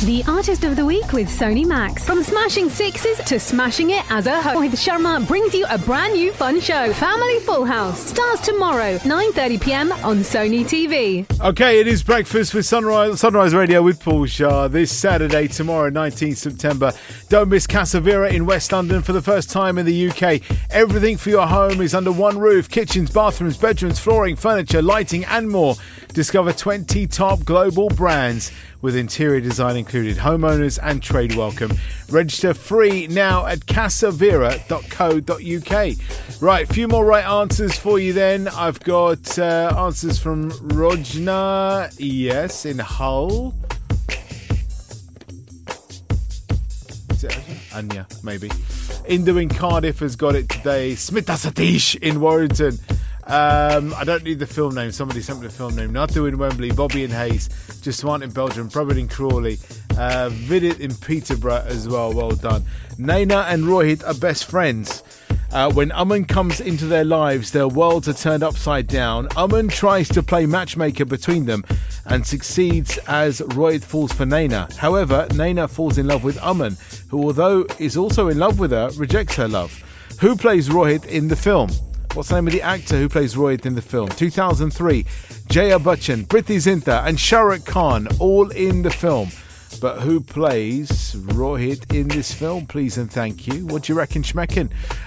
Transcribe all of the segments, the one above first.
The Artist of the Week with Sony Max. From smashing sixes to smashing it as a host, Rohit Sharma brings you a brand new fun show, Family Full House. Starts tomorrow, 9:30pm on Sony TV. Okay, it is breakfast with Sunrise Radio with Paul Shah this Saturday, tomorrow, 19th September. Don't miss Casa Vera in West London for the first time in the UK. Everything for your home is under one roof. Kitchens, bathrooms, bedrooms, flooring, furniture, lighting and more. Discover 20 top global brands with interior design included. Homeowners and trade welcome. Register free now at casavera.co.uk. Right, a few more right answers for you then. I've got answers from Rojna, yes, in Hull. Is it Anya, maybe. Indu in Cardiff has got it today. Smita Satish in Warrington. I don't need the film name. Somebody sent me the film name. Natu in Wembley, Bobby in Hayes, Jaswant in Belgium, Probert in Crawley, Vidit in Peterborough as well. Well done. Naina and Rohit are best friends. When Aman comes into their lives, their worlds are turned upside down. Aman tries to play matchmaker between them and succeeds as Rohit falls for Naina. However, Naina falls in love with Aman, who, although is also in love with her, rejects her love. Who plays Rohit in the film? What's the name of the actor who plays Rohit in the film? 2003, Jaya Bachchan, Priti Zinta and Shah Rukh Khan, all in the film. But who plays Rohit in this film, please and thank you? What do you reckon, Schmecken?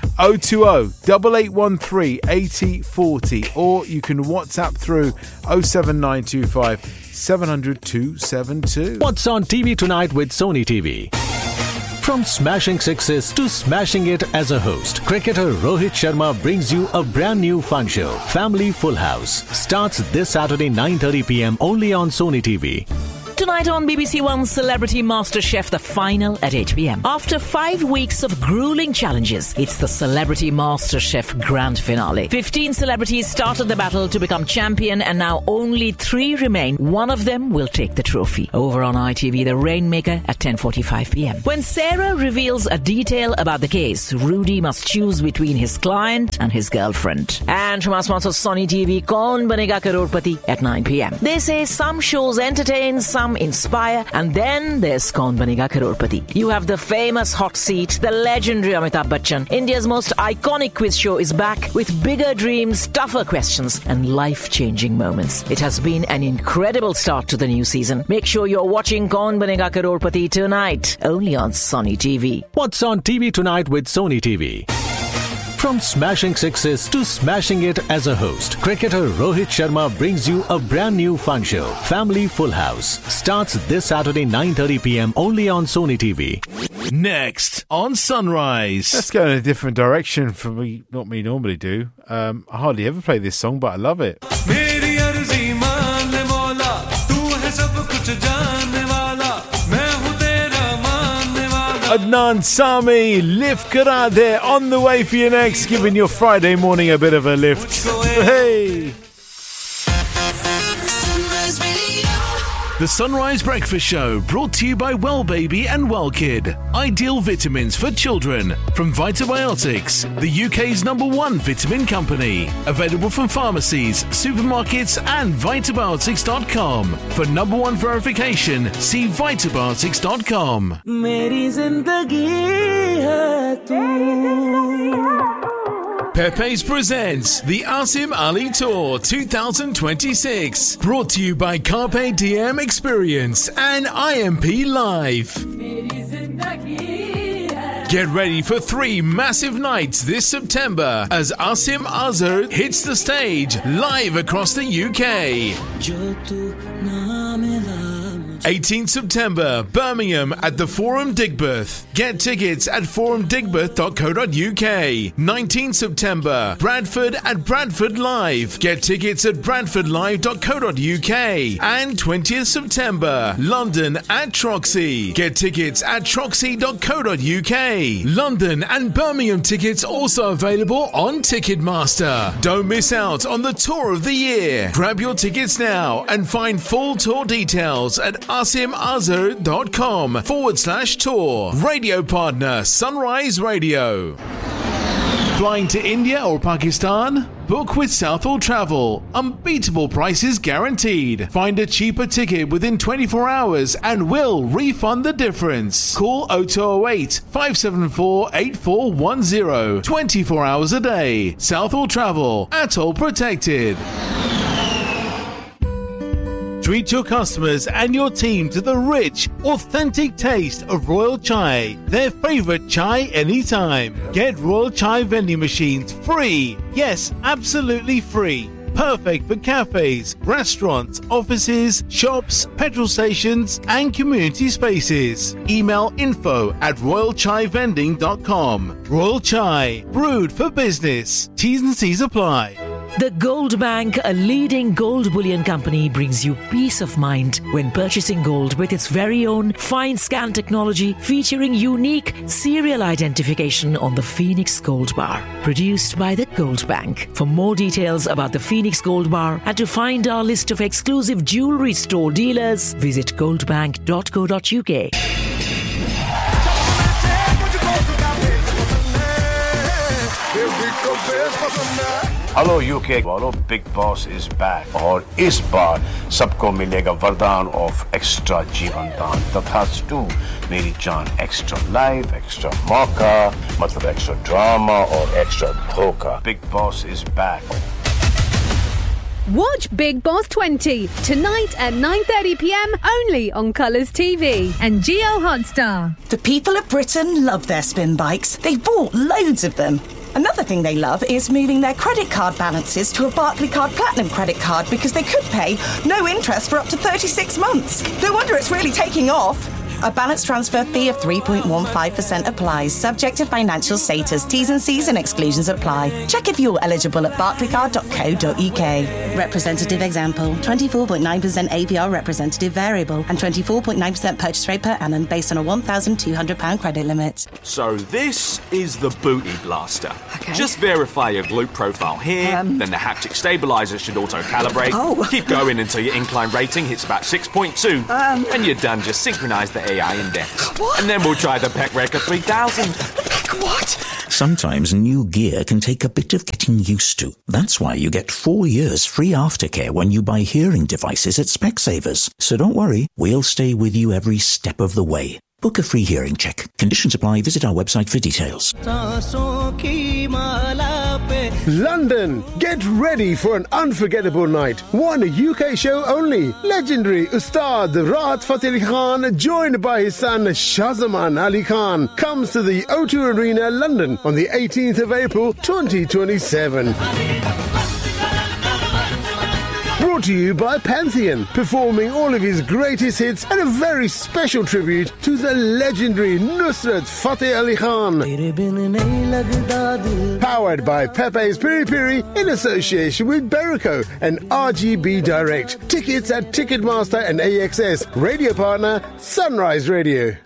020-8813 8040, or you can WhatsApp through 07925 700 272. What's on TV tonight with Sony TV? From smashing sixes to smashing it as a host, cricketer Rohit Sharma brings you a brand new fun show, Family Full House. Starts this Saturday 9:30pm only on Sony TV. Tonight on BBC One, Celebrity MasterChef, the final at 8pm. After 5 weeks of grueling challenges, it's the Celebrity MasterChef grand finale. 15 celebrities started the battle to become champion, and now only 3 remain. One of them will take the trophy. Over on ITV, The Rainmaker at 10:45pm. When Sarah reveals a detail about the case, Rudy must choose between his client and his girlfriend. And from our sponsor Sony TV, Kaun Banega Crorepati at 9pm. They say some shows entertain, some inspire, and then there's Kaun Banega Crorepati. You have the famous hot seat, the legendary Amitabh Bachchan. India's most iconic quiz show is back with bigger dreams, tougher questions, and life-changing moments. It has been an incredible start to the new season. Make sure you're watching Kaun Banega Crorepati tonight, only on Sony TV. What's on TV tonight with Sony TV? From smashing sixes to smashing it as a host, cricketer Rohit Sharma brings you a brand new fun show, Family Full House. Starts this Saturday 9:30pm only on Sony TV. Next on Sunrise. Let's go in a different direction from what we normally do. I hardly ever play this song, but I love it. Adnan Sami, Lift Kara there, on the way for you next, giving your Friday morning a bit of a lift. Hey! The Sunrise Breakfast Show, brought to you by Well Baby and Well Kid. Ideal vitamins for children from Vitabiotics, the UK's #1 vitamin company. Available from pharmacies, supermarkets and Vitabiotics.com. For #1 verification, see Vitabiotics.com. Meri zindagi hai tu. Pepe's presents the Asim Ali Tour 2026. Brought to you by Carpe Diem Experience and IMP Live. Get ready for 3 massive nights this September as Asim Azhar hits the stage live across the UK. 18th September, Birmingham at the Forum Digbeth. Get tickets at forumdigbeth.co.uk. 19th September, Bradford at Bradford Live. Get tickets at bradfordlive.co.uk. And 20th September, London at Troxy. Get tickets at troxy.co.uk. London and Birmingham tickets also available on Ticketmaster. Don't miss out on the tour of the year. Grab your tickets now and find full tour details at asimazhar.com/tour. Radio partner Sunrise Radio. Flying to India or Pakistan? Book with Southall Travel. Unbeatable prices guaranteed. Find a cheaper ticket within 24 hours and we'll refund the difference. Call 0208 574 8410. 24 hours a day. Southall Travel. Atoll protected. Treat your customers and your team to the rich, authentic taste of Royal Chai, their favourite chai anytime. Get Royal Chai vending machines free. Yes, absolutely free. Perfect for cafes, restaurants, offices, shops, petrol stations and community spaces. Email info@royalchaivending.com. Royal Chai, brewed for business. T's and C's apply. The Gold Bank, a leading gold bullion company, brings you peace of mind when purchasing gold with its very own fine scan technology featuring unique serial identification on the Phoenix Gold Bar. Produced by the Gold Bank. For more details about the Phoenix Gold Bar and to find our list of exclusive jewellery store dealers, visit goldbank.co.uk. Hello UK वालों, big boss is back और इस बार सबको मिलेगा वरदान of extra जीवन दान तथास्तु मेरी जान एक्स्ट्रा लाइफ एक्स्ट्रा मौका मतलब एक्स्ट्रा ड्रामा और एक्स्ट्रा धोखा big boss is back Watch Big Boss 20 tonight at 9:30 p.m. only on Colours TV and Geo Hotstar. The people of Britain love their spin bikes. They've bought loads of them. Another thing they love is moving their credit card balances to a Barclaycard Platinum credit card because they could pay no interest for up to 36 months. No wonder it's really taking off. A balance transfer fee of 3.15% applies, subject to financial status. T's and C's and exclusions apply. Check if you're eligible at barclaycard.co.uk. Representative example, 24.9% APR representative variable and 24.9% purchase rate per annum based on a £1,200 credit limit. So this is the Booty Blaster. Okay. Just verify your glute profile here, then the haptic stabilizer should auto-calibrate. Oh. Keep going until your incline rating hits about 6.2. When you're done, just synchronise the AI index. What? And then we'll try the Peck Record 3000. What? Sometimes new gear can take a bit of getting used to. That's why you get 4 years free aftercare when you buy hearing devices at Specsavers. So don't worry, we'll stay with you every step of the way. Book a free hearing check. Conditions apply. Visit our website for details. London, get ready for an unforgettable night. One UK show only. Legendary Ustad Rahat Fateh Ali Khan, joined by his son Shahzaman Ali Khan, comes to the O2 Arena, London on the 18th of April 2027. Brought to you by Pantheon, performing all of his greatest hits and a very special tribute to the legendary Nusrat Fateh Ali Khan. Powered by Pepe's Piri Piri in association with Berico and RGB Direct. Tickets at Ticketmaster and AXS. Radio partner Sunrise Radio.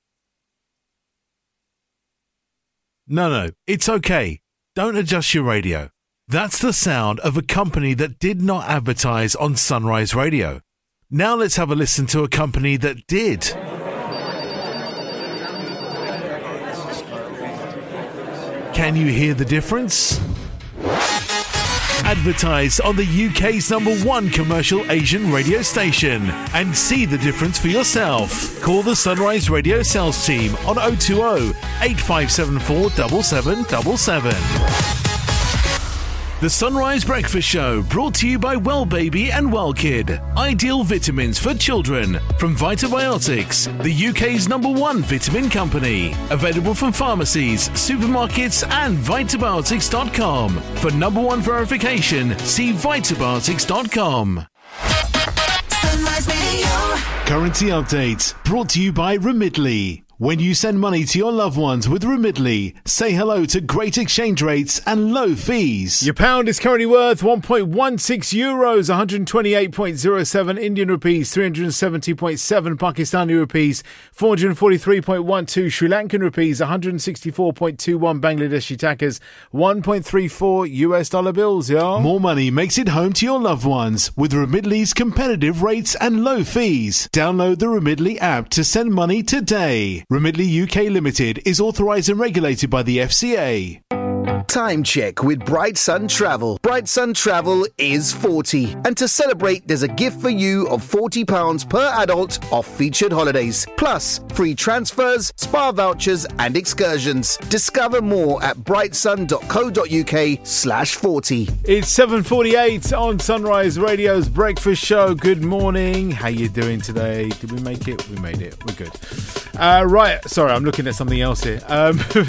No, it's okay. Don't adjust your radio. That's the sound of a company that did not advertise on Sunrise Radio. Now let's have a listen to a company that did. Can you hear the difference? Advertise on the UK's #1 commercial Asian radio station and see the difference for yourself. Call the Sunrise Radio sales team on 020 8574 7777. The Sunrise Breakfast Show, brought to you by Wellbaby and Wellkid. Ideal vitamins for children from Vitabiotics, the UK's #1 vitamin company. Available from pharmacies, supermarkets and Vitabiotics.com. For #1 verification, see Vitabiotics.com. Sunrise Radio. Currency update brought to you by Remitly. When you send money to your loved ones with Remitly, say hello to great exchange rates and low fees. Your pound is currently worth €1.16, 128.07 Indian rupees, 370.7 Pakistani rupees, 443.12 Sri Lankan rupees, 164.21 Bangladeshi takas, 1.34 US dollar bills, y'all. More money makes it home to your loved ones with Remitly's competitive rates and low fees. Download the Remitly app to send money today. Remitly UK Limited is authorised and regulated by the FCA. time check with Bright Sun Travel. Bright Sun Travel is 40. And to celebrate, there's a gift for you of £40 per adult off featured holidays. Plus, free transfers, spa vouchers and excursions. Discover more at brightsun.co.uk/40. It's 7:48 on Sunrise Radio's Breakfast Show. Good morning. How you doing today? Did we make it? We made it. We're good. Right. Sorry, I'm looking at something else here.